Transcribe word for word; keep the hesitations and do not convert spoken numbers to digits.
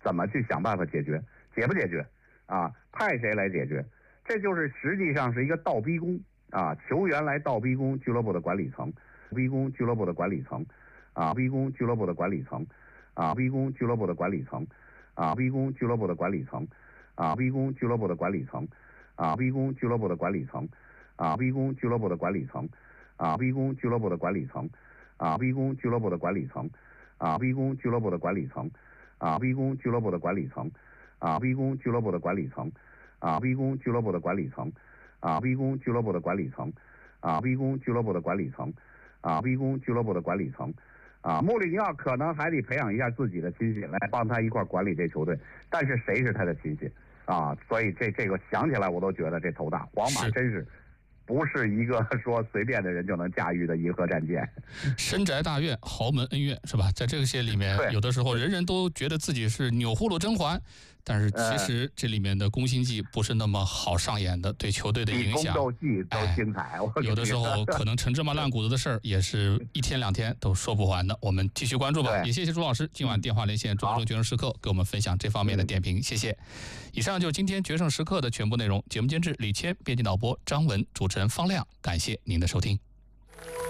怎么去想办法解决，解不解决啊？派谁来解决？这就是实际上是一个倒逼宫啊！球员来倒逼宫俱乐部的管理层，逼宫俱乐部的管理层，啊，逼宫俱乐部的管理层，啊，逼宫俱乐部的管理层，啊，逼宫俱乐部的管理层，啊，逼宫俱乐部的管理层，啊，逼宫俱乐部的管理层，啊，逼宫俱乐部的管理层，啊，逼宫俱乐部的管理层，啊，逼宫俱乐部的管理层，啊，逼宫俱乐部的管理层，啊，逼宫俱乐部的管理层，啊，逼宫俱乐部的管理层。啊，逼宫俱乐部的管理层，啊，逼宫俱乐部的管理层，啊，逼宫俱乐部的管理层，啊，逼宫俱乐部的管理层，啊，穆里尼奥可能还得培养一下自己的亲信来帮他一块管理这球队，但是谁是他的亲信啊？所以这这个想起来我都觉得这头大。皇马真是不是一个说随便的人就能驾驭的银河战舰。 深宅大院，豪门恩怨，是吧？在这些里面，有的时候人人都觉得自己是钮祜禄甄嬛。但是其实这里面的宫心计不是那么好上演的，对球队的影响， 宫斗戏都精彩。 哎、有的时候可能陈芝麻烂谷子的事儿，也是一天两天都说不完的。我们继续关注吧。也谢谢朱老师今晚电话连线中国决胜时刻，给我们分享这方面的点评，谢谢。以上就是今天决胜时刻的全部内容。节目监制李谦，编辑导播张文，主持人方亮，感谢您的收听。